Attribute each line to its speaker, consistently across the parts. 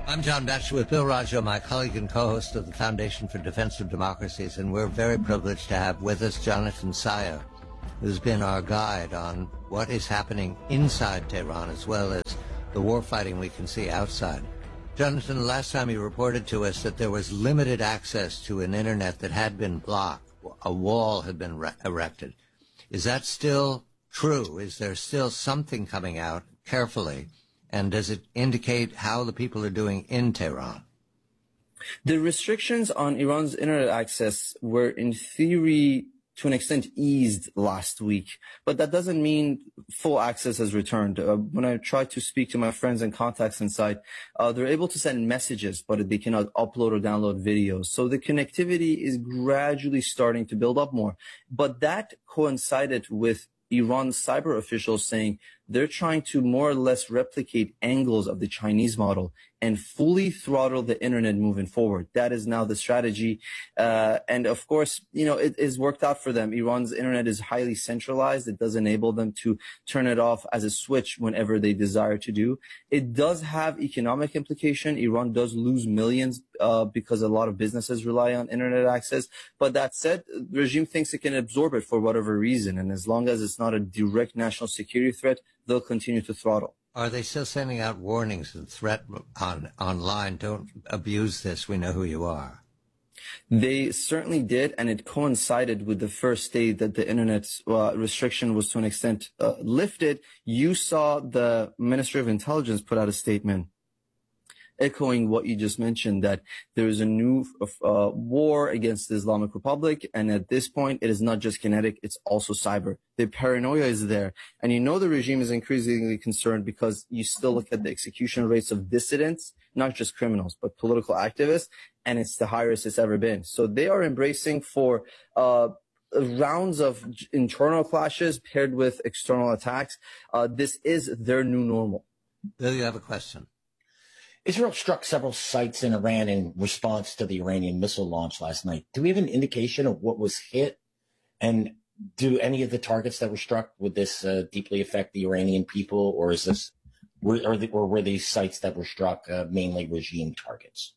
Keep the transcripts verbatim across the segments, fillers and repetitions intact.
Speaker 1: I'm John Batchelor with Bill Raggio, my colleague and co-host of the Foundation for Defense of Democracies, and we're very privileged to have with us Jonathan Sayer, who's been our guide on what is happening inside Tehran as well as the war fighting we can see outside. Jonathan, the last time you reported to us that there was limited access to an internet that had been blocked. A wall had been re- erected. Is that still true? Is there still something coming out carefully? And does it indicate how the people are doing in Tehran?
Speaker 2: The restrictions on Iran's internet access were, in theory, to an extent, eased last week. But that doesn't mean full access has returned. Uh, when I try to speak to my friends and contacts inside, uh, they're able to send messages, but they cannot upload or download videos. So the connectivity is gradually starting to build up more. But that coincided with Iran's cyber officials saying they're trying to more or less replicate angles of the Chinese model and fully throttle the internet moving forward. That is now the strategy. Uh, and of course, you know, it is worked out for them. Iran's internet is highly centralized. It does enable them to turn it off as a switch whenever they desire to do. It does have economic implication. Iran does lose millions uh, because a lot of businesses rely on internet access. But that said, the regime thinks it can absorb it for whatever reason. And as long as it's not a direct national security threat, they'll continue to throttle.
Speaker 1: Are they still sending out warnings and threat on online? Don't abuse this. We know who you are.
Speaker 2: They certainly did, and it coincided with the first day that the internet uh, restriction was to an extent uh, lifted. You saw the Ministry of Intelligence put out a statement echoing what you just mentioned, that there is a new uh, war against the Islamic Republic, and at this point, it is not just kinetic, it's also cyber. The paranoia is there, and you know the regime is increasingly concerned because you still look at the execution rates of dissidents, not just criminals, but political activists, and it's the highest it's ever been. So they are embracing for uh, rounds of internal clashes paired with external attacks. Uh, this is their new normal.
Speaker 1: Bill, you have a question.
Speaker 3: Israel struck several sites in Iran in response to the Iranian missile launch last night. Do we have an indication of what was hit? And do any of the targets that were struck, would this uh, deeply affect the Iranian people? Or is this, were, or, the, or were these sites that were struck uh, mainly regime targets?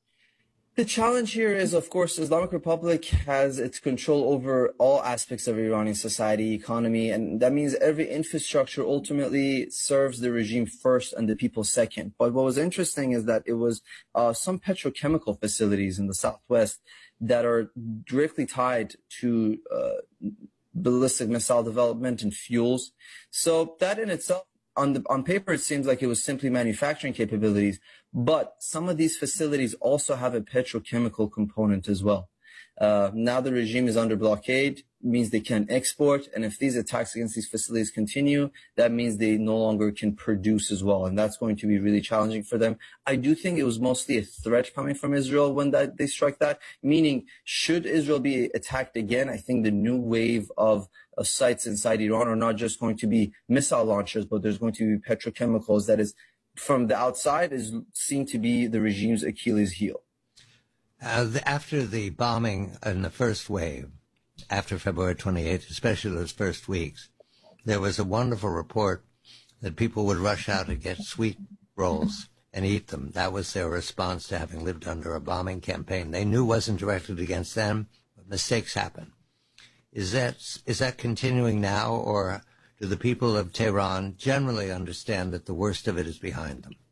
Speaker 2: The challenge here is, of course, the Islamic Republic has its control over all aspects of Iranian society, economy, and that means every infrastructure ultimately serves the regime first and the people second. But what was interesting is that it was uh, some petrochemical facilities in the southwest that are directly tied to uh, ballistic missile development and fuels. So that in itself, on the, on paper, it seems like it was simply manufacturing capabilities, but some of these facilities also have a petrochemical component as well. Uh, now the regime is under blockade, means they can't export, and if these attacks against these facilities continue, that means they no longer can produce as well, and that's going to be really challenging for them. I do think it was mostly a threat coming from Israel when that they strike that, meaning should Israel be attacked again, I think the new wave of uh, sites inside Iran are not just going to be missile launchers, but there's going to be petrochemicals that is, from the outside, is seen to be the regime's Achilles heel.
Speaker 1: Uh, the, after the bombing in the first wave, after February twenty-eighth, especially those first weeks, there was a wonderful report that people would rush out and get sweet rolls and eat them. That was their response to having lived under a bombing campaign. They knew wasn't directed against them, but mistakes happen. Is that, is that continuing now, or do the people of Tehran generally understand that the worst of it is behind them?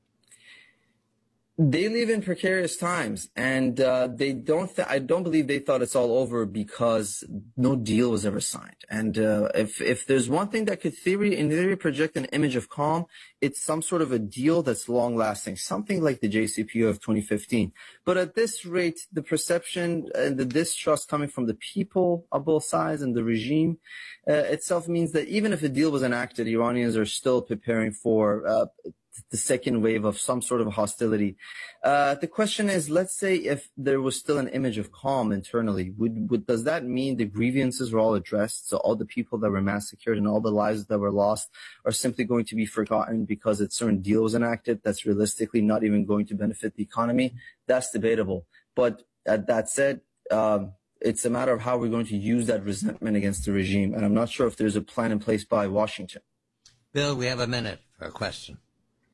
Speaker 2: They live in precarious times, and uh, they don't. Th- I don't believe they thought it's all over because no deal was ever signed. And uh, if if there's one thing that could theory in theory project an image of calm, it's some sort of a deal that's long lasting, something like the J C P O of twenty fifteen. But at this rate, the perception and the distrust coming from the people of both sides and the regime uh, itself means that even if a deal was enacted, Iranians are still preparing for Uh, the second wave of some sort of hostility. Uh, the question is, let's say if there was still an image of calm internally, would, would does that mean the grievances were all addressed? So all the people that were massacred and all the lives that were lost are simply going to be forgotten because a certain deal was enacted that's realistically not even going to benefit the economy? That's debatable. But uh, that said, um, it's a matter of how we're going to use that resentment against the regime. And I'm not sure if there's a plan in place by Washington.
Speaker 1: Bill, we have a minute for a question.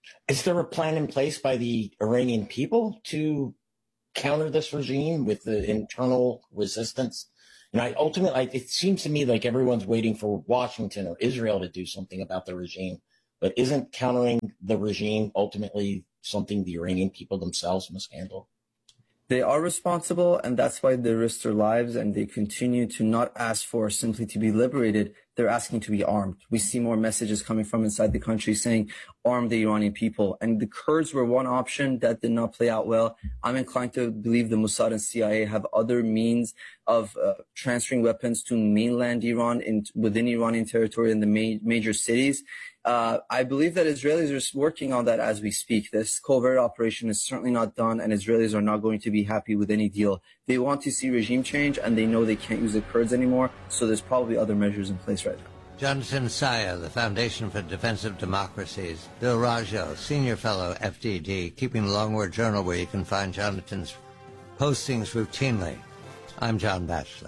Speaker 3: Is there a plan in place by the Iranian people to counter this regime with the internal resistance? And I ultimately, it seems to me like everyone's waiting for Washington or Israel to do something about the regime, but isn't countering the regime ultimately something the Iranian people themselves must handle?
Speaker 2: They are responsible, and that's why they risk their lives, and they continue to not ask for simply to be liberated. They're asking to be armed. We see more messages coming from inside the country saying, arm the Iranian people. And the Kurds were one option that did not play out well. I'm inclined to believe the Mossad and C I A have other means of uh, transferring weapons to mainland Iran in, within Iranian territory in the ma- major cities. Uh, I believe that Israelis are working on that as we speak. This covert operation is certainly not done, and Israelis are not going to be happy with any deal. They want to see regime change, and they know they can't use the Kurds anymore, so there's probably other measures in place right now.
Speaker 1: Jonathan Saya, the Foundation for Defense of Democracies. Bill Rajo, Senior Fellow, F D D, keeping the Long Word Journal, where you can find Jonathan's postings routinely. I'm John Batchelor.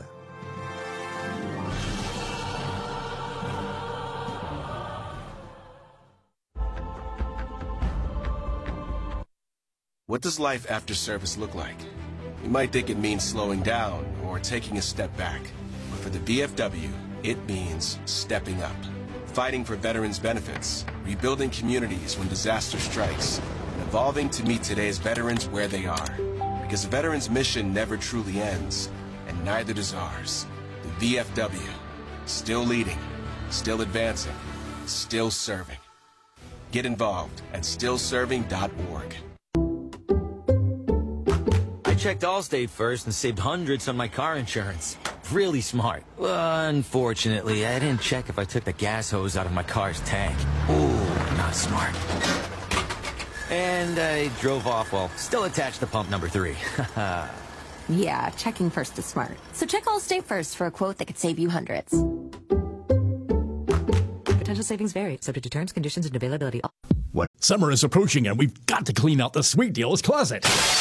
Speaker 4: What does life after service look like? You might think it means slowing down or taking a step back. But for the V F W, it means stepping up. Fighting for veterans' benefits, rebuilding communities when disaster strikes, and evolving to meet today's veterans where they are. Because a veteran's mission never truly ends, and neither does ours. The V F W, still leading, still advancing, still serving. Get involved at still serving dot org.
Speaker 5: I checked Allstate first and saved hundreds on my car insurance. Really smart. Uh, unfortunately, I didn't check if I took the gas hose out of my car's tank. Ooh, not smart. And I drove off while still attached to pump number three.
Speaker 6: Yeah, checking first is smart. So check Allstate first for a quote that could save you hundreds.
Speaker 7: Potential savings vary, subject to terms, conditions, and availability.
Speaker 8: What? Summer is approaching and we've got to clean out the Sweet Deals closet.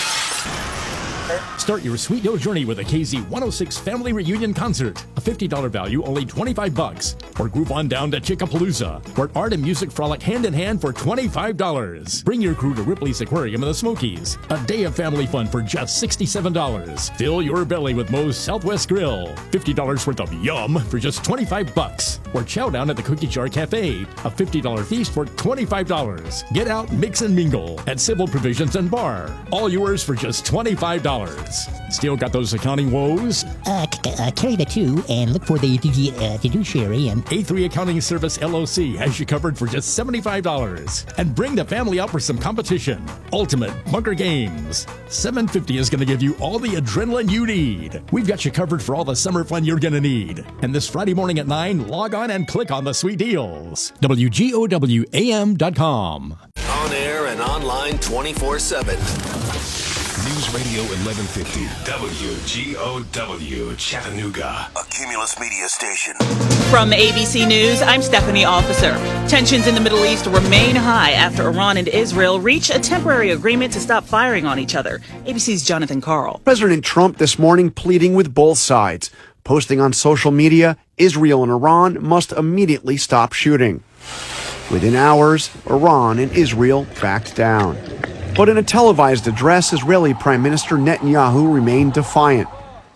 Speaker 8: Start your Sweet Deal journey with a K Z one oh six Family Reunion Concert. A fifty dollars value, only twenty-five bucks. Or group on down to Chickapalooza, where art and music frolic hand in hand for twenty-five dollars. Bring your crew to Ripley's Aquarium in the Smokies. A day of family fun for just sixty-seven dollars. Fill your belly with Moe's Southwest Grill. fifty dollars worth of yum for just twenty-five bucks. Or chow down at the Cookie Jar Cafe. A fifty dollars feast for twenty-five dollars. Get out, mix and mingle at Civil Provisions and Bar. All yours for just twenty-five dollars. Still got those accounting woes?
Speaker 9: Uh, c- uh, carry the two and look for the the, uh, fiduciary and...
Speaker 8: A three Accounting Service L O C has you covered for just seventy-five dollars. And bring the family out for some competition. Ultimate Bunker Games. seven fifty is going to give you all the adrenaline you need. We've got you covered for all the summer fun you're going to need. And this Friday morning at nine, log on and click on the Sweet Deals. W G O W A M dot com.
Speaker 10: On air and online twenty-four seven.
Speaker 11: News Radio eleven fifty, W G O W, Chattanooga.
Speaker 10: A Cumulus Media station.
Speaker 12: From A B C News, I'm Stephanie Officer. Tensions in the Middle East remain high after Iran and Israel reach a temporary agreement to stop firing on each other. A B C's Jonathan Karl.
Speaker 13: President Trump this morning pleading with both sides, posting on social media, Israel and Iran must immediately stop shooting. Within hours, Iran and Israel backed down. But in a televised address, Israeli Prime Minister Netanyahu remained defiant.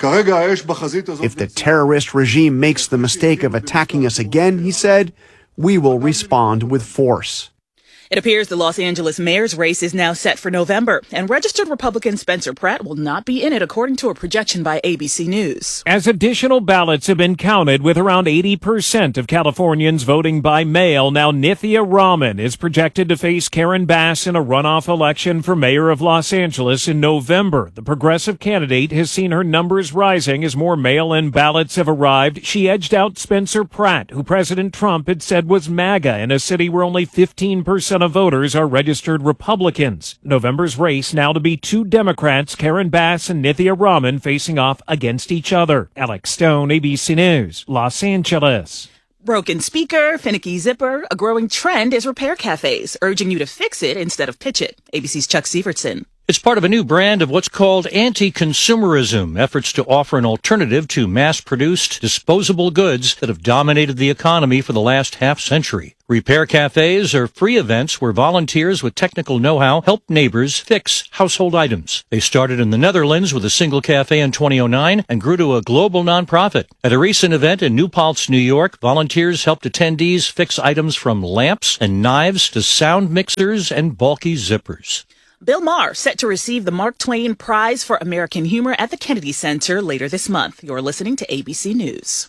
Speaker 13: If the terrorist regime makes the mistake of attacking us again, he said, we will respond with force.
Speaker 12: It appears the Los Angeles mayor's race is now set for November, and registered Republican Spencer Pratt will not be in it, according to a projection by A B C News.
Speaker 14: As additional ballots have been counted, with around eighty percent of Californians voting by mail, now Nithya Raman is projected to face Karen Bass in a runoff election for mayor of Los Angeles in November. The progressive candidate has seen her numbers rising as more mail-in ballots have arrived. She edged out Spencer Pratt, who President Trump had said was MAGA, in a city where only fifteen percent of voters are registered Republicans. November's race now to be two Democrats, Karen Bass and Nithya Raman, facing off against each other. Alex Stone, A B C News, Los Angeles.
Speaker 12: Broken speaker, finicky zipper, a growing trend is repair cafes, urging you to fix it instead of pitch it. A B C's Chuck Sievertson.
Speaker 15: It's part of a new brand of what's called anti-consumerism, efforts to offer an alternative to mass-produced, disposable goods that have dominated the economy for the last half-century. Repair cafes are free events where volunteers with technical know-how help neighbors fix household items. They started in the Netherlands with a single cafe in twenty oh nine and grew to a global nonprofit. At a recent event in New Paltz, New York, volunteers helped attendees fix items from lamps and knives to sound mixers and bulky zippers.
Speaker 12: Bill Maher set to receive the Mark Twain Prize for American Humor at the Kennedy Center later this month. You're listening to A B C News.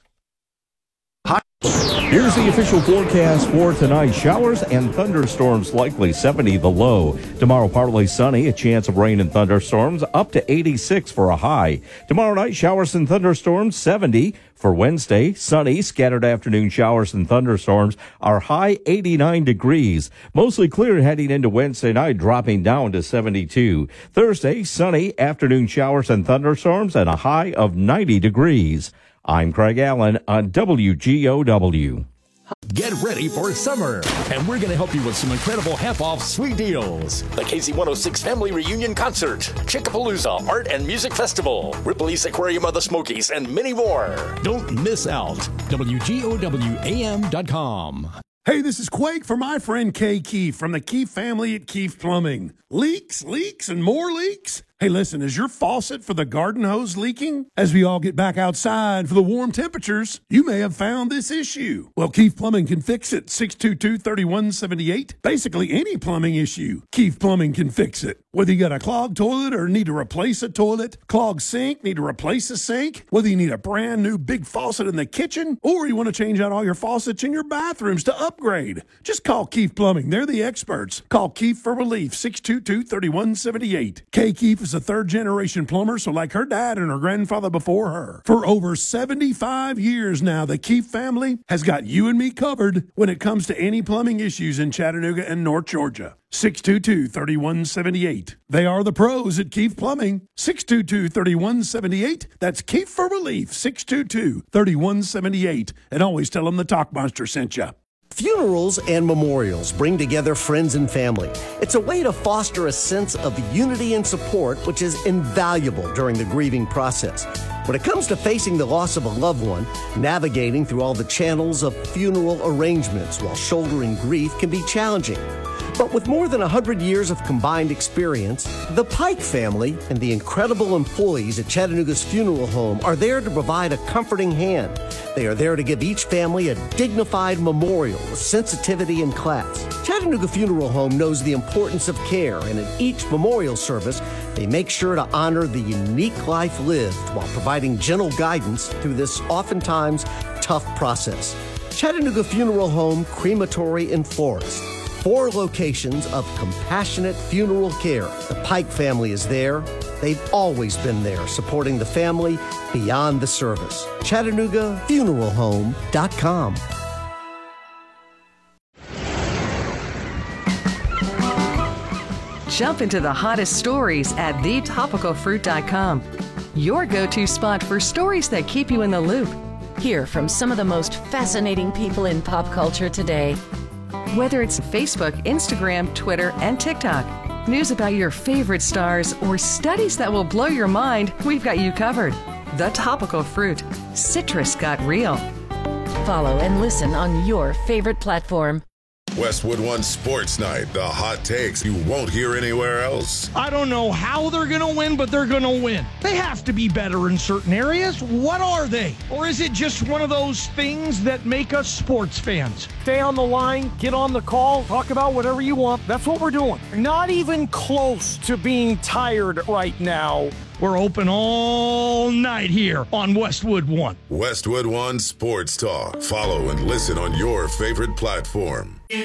Speaker 16: Here's the official forecast for tonight. Showers and thunderstorms likely, seventy the low. Tomorrow, partly sunny, a chance of rain and thunderstorms, up to eighty-six for a high. Tomorrow night, showers and thunderstorms, seventy. For Wednesday, sunny, scattered afternoon showers and thunderstorms, our high eighty-nine degrees. Mostly clear heading into Wednesday night, dropping down to seventy-two. Thursday, sunny, afternoon showers and thunderstorms, and a high of ninety degrees. I'm Craig Allen on W G O W.
Speaker 8: Get ready for summer, and we're going to help you with some incredible half-off sweet deals.
Speaker 17: The K Z one oh six Family Reunion Concert, Chickapalooza Art and Music Festival, Ripley's Aquarium of the Smokies, and many more.
Speaker 8: Don't miss out. W G O W A M dot com.
Speaker 18: Hey, this is Quake for my friend Kay Keefe from the Keefe family at Keefe Plumbing. Leaks, leaks, and more leaks? Hey, listen, is your faucet for the garden hose leaking? As we all get back outside for the warm temperatures, you may have found this issue. Well, Keefe Plumbing can fix it. six two two, three one seven eight. Basically, any plumbing issue, Keefe Plumbing can fix it. Whether you got a clogged toilet or need to replace a toilet, clogged sink, need to replace a sink, whether you need a brand new big faucet in the kitchen, or you want to change out all your faucets in your bathrooms to upgrade, just call Keefe Plumbing. They're the experts. Call Keefe for relief, six two two, three one seven eight. Kay Keefe is a third-generation plumber, so like her dad and her grandfather before her. For over seventy-five years now, the Keefe family has got you and me covered when it comes to any plumbing issues in Chattanooga and North Georgia. six two two, three one seven eight. They are the pros at Keefe Plumbing. six two two, three one seven eight. That's Keefe for relief, six two two, three one seven eight. And always tell them the Talk Monster sent you.
Speaker 19: Funerals and memorials bring together friends and family. It's a way to foster a sense of unity and support, which is invaluable during the grieving process. When it comes to facing the loss of a loved one, navigating through all the channels of funeral arrangements while shouldering grief can be challenging. But with more than one hundred years of combined experience, the Pike family and the incredible employees at Chattanooga's funeral home are there to provide a comforting hand. They are there to give each family a dignified memorial with sensitivity and class. Chattanooga Funeral Home knows the importance of care, and in each memorial service, they make sure to honor the unique life lived while providing gentle guidance through this oftentimes tough process. Chattanooga Funeral Home, Crematory, and Florist. Four locations of compassionate funeral care. The Pike family is there. They've always been there, supporting the family beyond the service. Chattanooga Funeral Home dot com.
Speaker 20: Jump into the hottest stories at the topical fruit dot com. Your go-to spot for stories that keep you in the loop.
Speaker 21: Hear from some of the most fascinating people in pop culture today.
Speaker 20: Whether it's Facebook, Instagram, Twitter, and TikTok, news about your favorite stars, or studies that will blow your mind, we've got you covered. The Topical Fruit. Citrus got real.
Speaker 21: Follow and listen on your favorite platform.
Speaker 22: Westwood One Sports Night, the hot takes you won't hear anywhere else.
Speaker 23: I don't know how they're going to win, but they're going to win. They have to be better in certain areas. What are they? Or is it just one of those things that make us sports fans? Stay on the line, get on the call, talk about whatever you want. That's what we're doing. Not even close to being tired right now. We're open all night here on Westwood One.
Speaker 22: Westwood One Sports Talk. Follow and listen on your favorite platform.